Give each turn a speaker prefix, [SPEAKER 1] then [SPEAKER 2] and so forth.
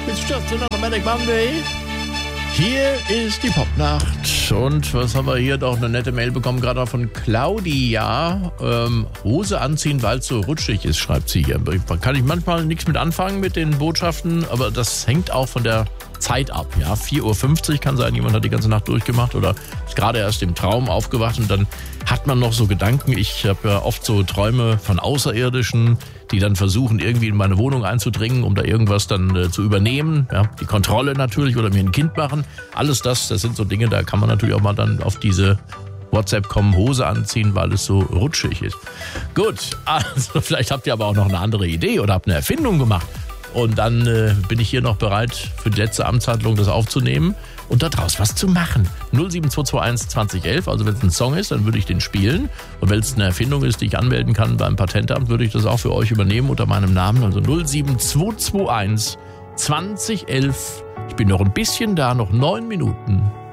[SPEAKER 1] It's just another Manic Monday. Hier ist die Popnacht. Und was haben wir hier? Doch eine nette Mail bekommen, gerade von Claudia. Hose anziehen, weil es so rutschig ist, schreibt sie hier. Kann ich manchmal nichts mit anfangen mit den Botschaften, aber das hängt auch von der Zeit ab. Ja, 4:50 Uhr kann sein, jemand hat die ganze Nacht durchgemacht oder ist gerade erst im Traum aufgewacht und dann hat man noch so Gedanken. Ich habe ja oft so Träume von Außerirdischen, die dann versuchen, irgendwie in meine Wohnung einzudringen, um da irgendwas dann zu übernehmen. Ja, die Kontrolle natürlich oder mir ein Kind machen. Alles das sind so Dinge, da kann man natürlich auch mal dann auf diese WhatsApp kommen, Hose anziehen, weil es so rutschig ist. Gut, also vielleicht habt ihr aber auch noch eine andere Idee oder habt eine Erfindung gemacht. Und dann bin ich hier noch bereit für die letzte Amtshandlung, das aufzunehmen und daraus was zu machen. 07221 2011, also wenn es ein Song ist, dann würde ich den spielen. Und wenn es eine Erfindung ist, die ich anmelden kann beim Patentamt, würde ich das auch für euch übernehmen unter meinem Namen. Also 07221 2011. Ich bin noch ein bisschen da, noch 9 Minuten.